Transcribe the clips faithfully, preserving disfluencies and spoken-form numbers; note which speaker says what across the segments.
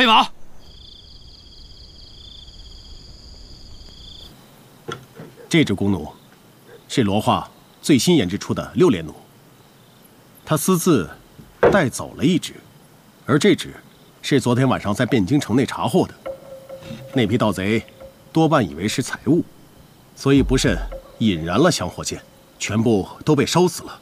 Speaker 1: 备马。
Speaker 2: 这只弓弩是罗化最新研制出的六连弩，他私自带走了一只，而这只是昨天晚上在汴京城内查获的。那批盗贼多半以为是财物，所以不慎引燃了香火箭，全部都被烧死了。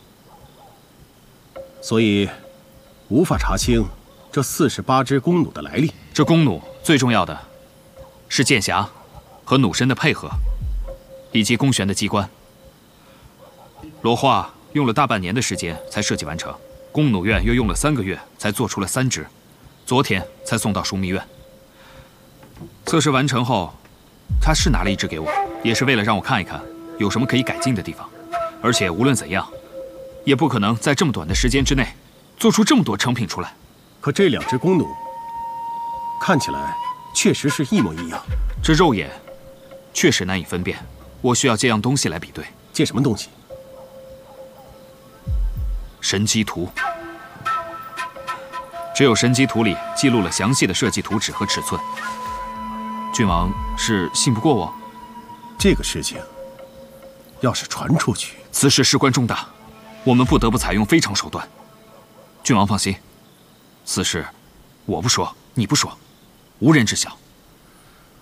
Speaker 2: 所以无法查清这四十八支弓弩的来历。
Speaker 1: 这弓弩最重要的是箭匣和弩身的配合，以及弓弦的机关。罗化用了大半年的时间才设计完成，弓弩院又用了三个月才做出了三支，昨天才送到枢密院。测试完成后，他是拿了一支给我，也是为了让我看一看有什么可以改进的地方。而且无论怎样，也不可能在这么短的时间之内做出这么多成品出来。
Speaker 2: 可这两支弓弩看起来确实是一模一样，
Speaker 1: 这肉眼确实难以分辨。我需要借样东西来比对。
Speaker 2: 借什么东西？
Speaker 1: 神机图。只有神机图里记录了详细的设计图纸和尺寸。郡王是信不过我？
Speaker 2: 这个事情要是传出去，
Speaker 1: 此事事关重大，我们不得不采用非常手段。郡王放心，此事我不说，你不说，无人知晓。